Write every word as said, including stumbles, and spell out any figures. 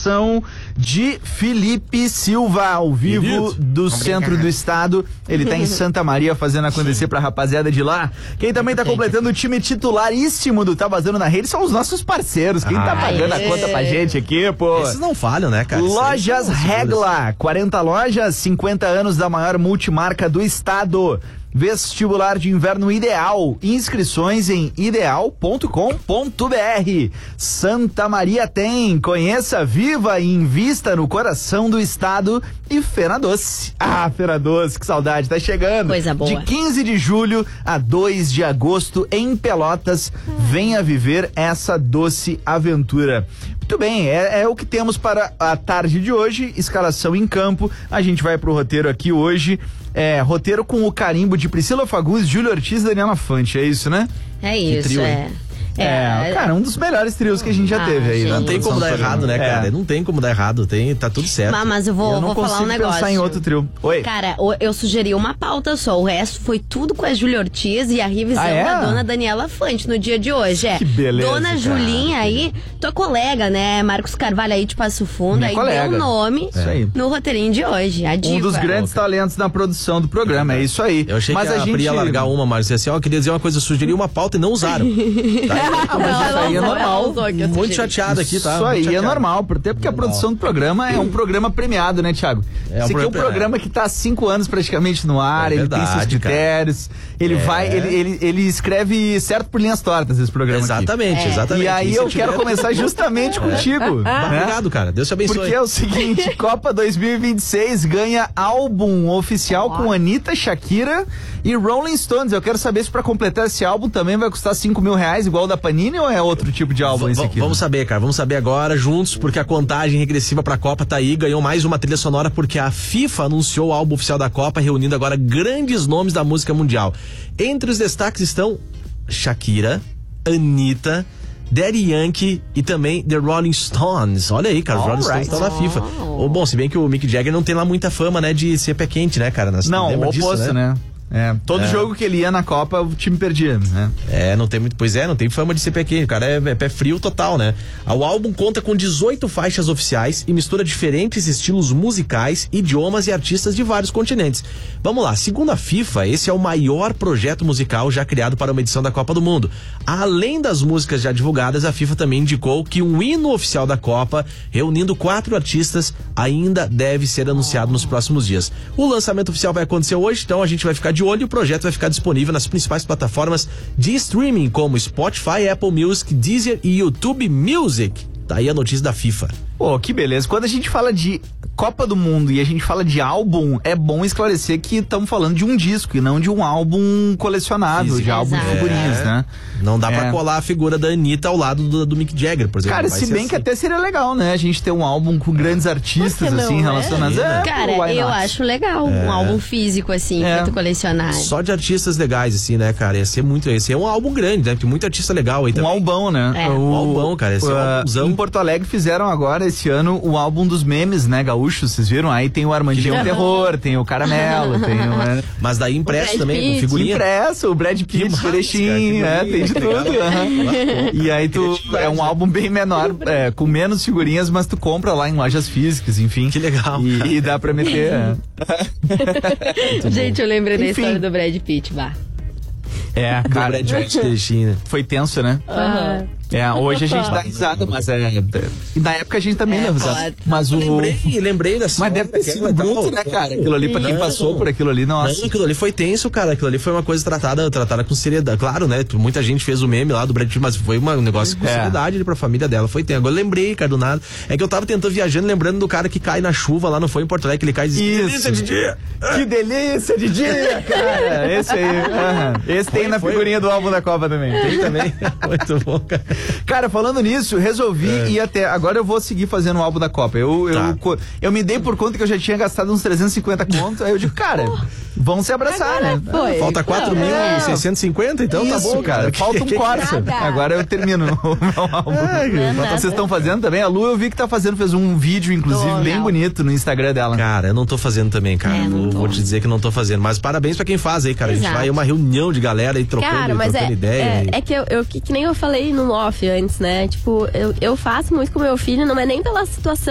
participação de Felipe Silva, ao vivo Querido. do Obrigado. Centro do Estado. Ele tá em Santa Maria fazendo acontecer pra rapaziada de lá. Quem também tá completando o time titularíssimo do Tá Vazando na Rede são os nossos parceiros. Quem tá Ah, pagando é. a conta pra gente aqui, pô? Esses não falham, né, cara? Lojas Regla, quarenta lojas, cinquenta anos da maior multimarca do estado. Vestibular de inverno ideal. Inscrições em ideal ponto com ponto br. Santa Maria tem. Conheça, viva e invista no coração do estado. E Feira Doce. Ah, Feira Doce, que saudade, tá chegando. Coisa boa. De quinze de julho a dois de agosto em Pelotas. Venha viver essa doce aventura. Muito bem, é, é o que temos para a tarde de hoje. Escalação em campo. A gente vai pro roteiro aqui hoje. É, roteiro com o carimbo de Priscila Fagundes, Júlio Ortiz e Daniela Fante, é isso, né? É isso, trio, é. É, cara, um dos melhores trios que a gente já Ah, teve aí. gente. na Não tem como produção dar do errado, né, programa. cara? É. Não tem como dar errado, tem, tá tudo certo. Mas, mas eu vou, Eu não vou falar consigo um negócio. pensar em outro trio. Oi. Cara, o- eu sugeri uma pauta só. O resto foi tudo com a Júlia Ortiz e a revisão Ah, é? da dona Daniela Fante no dia de hoje. É. Que beleza, Dona cara. Julinha aí, tua colega, né? Marcos Carvalho aí de Passo Fundo, Minha aí colega. deu nome Isso aí. no roteirinho de hoje. A diva. Um dos grandes talentos na produção do programa, é isso aí. Eu achei Mas que a, a gente Pri ia largar uma, mas assim, ó, eu queria dizer uma coisa, eu sugeri uma pauta e não usaram. Tá? Ah, mas isso aí é normal. Muito chateado aqui, tá? Isso aí Muito é chateado. normal, até porque a produção do programa é um programa premiado, né, Thiago? É um Esse aqui é um programa- programa que tá há cinco anos praticamente no ar, É ele tem seus verdade, cara. critérios, ele É. vai, ele, ele, ele escreve certo por linhas tortas esse programa aqui. Exatamente, exatamente. E aí Isso eu te quero deve- começar justamente contigo. Ah, né? Obrigado, cara. Deus te abençoe. Porque é o seguinte, Copa dois mil e vinte e seis ganha álbum oficial com Anitta, Shakira e Rolling Stones. Eu quero saber se pra completar esse álbum também vai custar cinco mil reais, igual o da Panini, ou é outro tipo de álbum V- esse aqui? Vamos saber, cara. Vamos saber agora juntos, porque a contagem regressiva pra Copa tá aí. Ganhou mais uma trilha sonora porque a FIFA anunciou o álbum oficial da Copa, reunindo agora grandes nomes da música mundial. Entre os destaques estão Shakira, Anitta, Daddy Yankee e também The Rolling Stones. Olha aí, cara, os Rolling Stones Alright. estão na FIFA. Ou, bom, se bem que o Mick Jagger não tem lá muita fama, né, de ser pé quente, né, cara? Nós- Não, lembra o disso, oposto, né? É, todo É. jogo que ele ia na Copa, o time perdia, né? É, não tem muito. Pois é, não tem fama de ser pé quente. O cara é, é pé frio total, né? O álbum conta com dezoito faixas oficiais e mistura diferentes estilos musicais, idiomas e artistas de vários continentes. Vamos lá, segundo a FIFA, esse é o maior projeto musical já criado para uma edição da Copa do Mundo. Além das músicas já divulgadas, a FIFA também indicou que um hino oficial da Copa, reunindo quatro artistas, ainda deve ser anunciado nos próximos dias. O lançamento oficial vai acontecer hoje, então a gente vai ficar de olho e o projeto vai ficar disponível nas principais plataformas de streaming, como Spotify, Apple Music, Deezer e YouTube Music. Tá aí a notícia da FIFA. Pô, que beleza. Quando a gente fala de Copa do Mundo e a gente fala de álbum, é bom esclarecer que estamos falando de um disco e não de um álbum colecionável, Físico. de álbum de Exato. figurinhas, É. né? Não dá É. pra colar a figura da Anitta ao lado do, do Mick Jagger, por exemplo. Cara, Vai se ser bem que assim. até seria legal, né? A gente ter um álbum com grandes artistas, Por que não, assim, né? relacionados. É, Cara, why eu not? acho legal um álbum físico, assim, É. pra tu colecionar. Só de artistas legais, assim, né, cara? Ia ser muito. Esse é um álbum grande, né? Tem muito artista legal aí Um também. albão, né? É. Um albão, cara, esse é um uh, albumzão. Em Porto Alegre fizeram agora, esse ano, o álbum dos memes, né, gaúchos, vocês viram? Aí tem o Armandinho Que Terror, tem o Caramelo, tem o... né? Mas daí impresso Brad também, Pitt. com figurinha. Impresso, o Brad Pitt, massa, Ferechim, cara, é, que tem de bonito, tudo. legal. aham. E aí tu, é um álbum bem menor, é, com menos figurinhas, mas tu compra lá em lojas físicas, enfim. Que legal, E, cara. e dá pra meter... é. Gente, eu lembrei da Enfim. história do Brad Pitt, bah. É, Do cara, Brad Pitt Ferechim, né? foi tenso, né? Aham. É, hoje a gente dá risada, mas é... E na época a gente também É, deu risada. pode. Mas o... Lembrei, lembrei da Mas deve ter sido bruto, né, cara? Aquilo ali, pra quem Não. passou por aquilo ali, nossa. Não, aquilo ali foi tenso, cara. Aquilo ali foi uma coisa tratada, tratada com seriedade. Claro, né? Muita gente fez o meme lá do Brad Pitt, mas foi uma- um negócio com É. seriedade ali pra família dela. Foi tenso. Agora eu lembrei, cara, do nada. É que eu tava tentando viajando, lembrando do cara que cai na chuva lá, não foi em Porto Alegre, que ele cai e diz: Isso. "Que delícia de dia!" Que delícia de dia, cara! Esse aí. aham. Esse tem na foi. figurinha do álbum da Copa também. Tem também. Muito bom, cara. Cara, falando nisso, resolvi ir até. Agora eu vou seguir fazendo o álbum da Copa. Eu, eu, Tá. co- eu me dei por conta que eu já tinha gastado uns trezentos e cinquenta contos. Aí eu digo, cara, vamos se abraçar, Agora né? foi. Falta quatro mil e seiscentos e cinquenta, então tá Isso, bom, cara. Falta um Corsa. Nada. Agora eu termino o meu álbum. Não, nada. Vocês estão fazendo também? A Lu eu vi que tá fazendo, fez um vídeo, inclusive, Tô, bem não. bonito no Instagram dela. Cara, eu não tô fazendo também, cara. É, não vou, tô. vou te dizer que não tô fazendo. Mas parabéns pra quem faz aí, cara. A gente Exato. vai uma reunião de galera aí trocando, Cara, mas trocando é, ideia. é, e- é que eu, eu que, que nem eu falei no off antes, né? Tipo, eu, eu faço muito com meu filho, não é nem pela situação